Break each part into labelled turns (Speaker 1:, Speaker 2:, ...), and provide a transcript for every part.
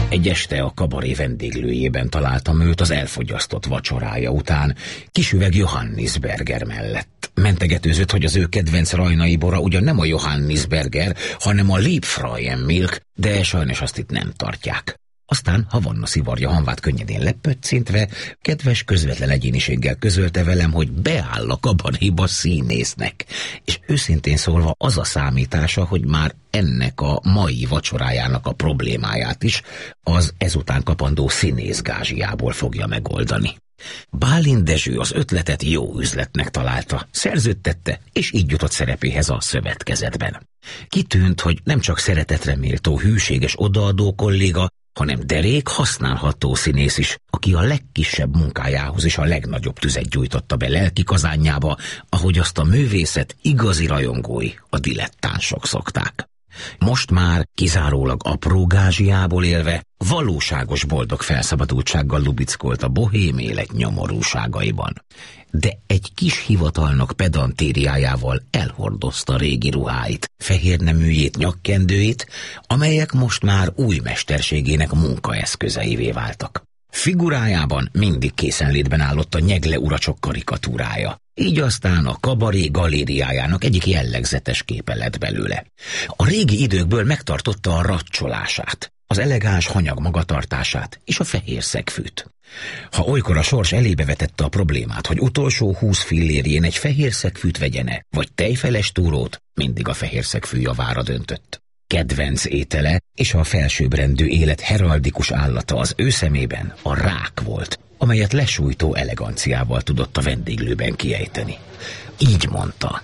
Speaker 1: Egy este a kabaré vendéglőjében találtam őt az elfogyasztott vacsorája után, kis üveg Johannisberger mellett. Mentegetőzött, hogy az ő kedvenc rajnai bora ugyan nem a Johannisberger, hanem a Liebfrauen Milch, de sajnos azt itt nem tartják. Aztán Havanna szivarja hanvát könnyedén lepöccintve, kedves közvetlen egyéniséggel közölte velem, hogy beáll a kabaréba színésznek, és őszintén szólva az a számítása, hogy már ennek a mai vacsorájának a problémáját is az ezután kapandó színészgázsiából fogja megoldani. Bálint Dezső az ötletet jó üzletnek találta, szerződtette, és így jutott szerepéhez a szövetkezetben. Kitűnt, hogy nem csak szeretetre méltó, hűséges odaadó kolléga, hanem derék használható színész is, aki a legkisebb munkájához is a legnagyobb tüzet gyújtotta be lelki kazánjába, ahogy azt a művészet igazi rajongói, a dilettánsok szokták. Most már kizárólag apró gázsiából élve valóságos boldog felszabadultsággal lubickolt a bohém élet nyomorúságaiban. De egy kis hivatalnok pedantériájával elhordozta régi ruháit, fehérneműjét, nyakkendőit, amelyek most már új mesterségének munkaeszközeivé váltak. Figurájában mindig készenlétben állott a Nyegle uracsok karikatúrája. Így aztán a kabaré galériájának egyik jellegzetes képe lett belőle. A régi időkből megtartotta a racsolását, az elegáns hanyag magatartását és a fehér szegfűt. Ha olykor a sors elébe vetette a problémát, hogy utolsó 20 fillérjén egy fehér szegfűt vegyene, vagy tejfeles túrót, mindig a fehér szegfű javára döntött. Kedvenc étele és a felsőbbrendű élet heraldikus állata az ő szemében a rák volt, amelyet lesújtó eleganciával tudott a vendéglőben kiejteni. Így mondta.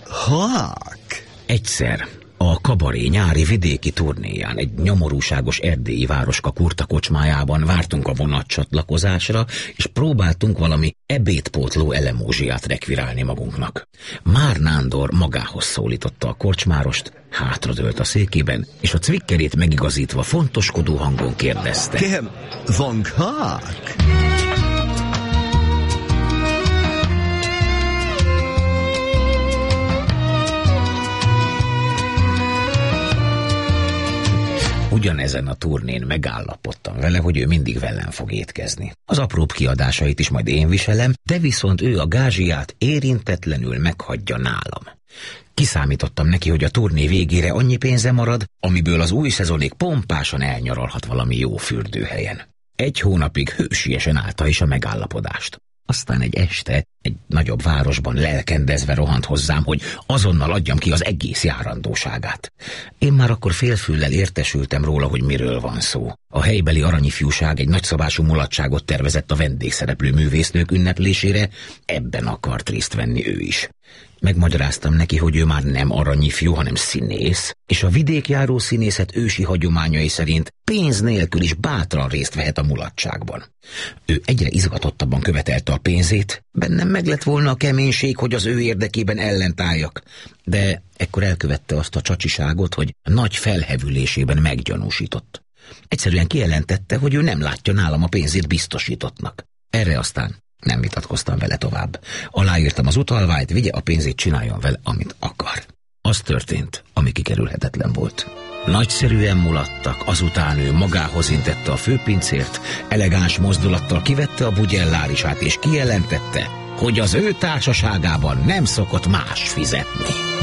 Speaker 2: Hák!
Speaker 1: Egyszer a kabaré nyári vidéki turnéján egy nyomorúságos erdélyi városka kurta kocsmájában vártunk a vonatcsatlakozásra, és próbáltunk valami ebédpótló elemózsiát rekvirálni magunknak. Már Nándor magához szólította a korcsmárost, hátradőlt a székében, és a cvikkerét megigazítva fontoskodó hangon kérdezte.
Speaker 2: Kérem, van hák?
Speaker 1: Ugyanezen a turnén megállapodtam vele, hogy ő mindig velem fog étkezni. Az apróbb kiadásait is majd én viselem, de viszont ő a gázsiát érintetlenül meghagyja nálam. Kiszámítottam neki, hogy a turné végére annyi pénze marad, amiből az új szezonig pompásan elnyaralhat valami jó fürdőhelyen. 1 hónapig hősiesen állta is a megállapodást. Aztán egy este egy nagyobb városban lelkendezve rohant hozzám, hogy azonnal adjam ki az egész járandóságát. Én már akkor félfüllel értesültem róla, hogy miről van szó. A helybeli aranyifjúság egy nagyszabású mulatságot tervezett a vendégszereplő művésznők ünneplésére, ebben akart részt venni ő is. Megmagyaráztam neki, hogy ő már nem aranyifjú, hanem színész, és a vidékjáró színészet ősi hagyományai szerint pénz nélkül is bátran részt vehet a mulatságban. Ő egyre izgatottabban követelte a pénzét, bennem meglett volna a keménység, hogy az ő érdekében ellentálljak, de ekkor elkövette azt a csacsiságot, hogy nagy felhevülésében meggyanúsított. Egyszerűen kijelentette, hogy ő nem látja nálam a pénzét biztosítottnak. Erre aztán nem vitatkoztam vele tovább. Aláírtam az utalványt, vigye a pénzét, csináljon vele, amit akar. Az történt, ami kikerülhetetlen volt. Nagyszerűen mulattak, azután ő magához intette a főpincért, elegáns mozdulattal kivette a bugyellárisát és kijelentette, hogy az ő társaságában nem szokott más fizetni.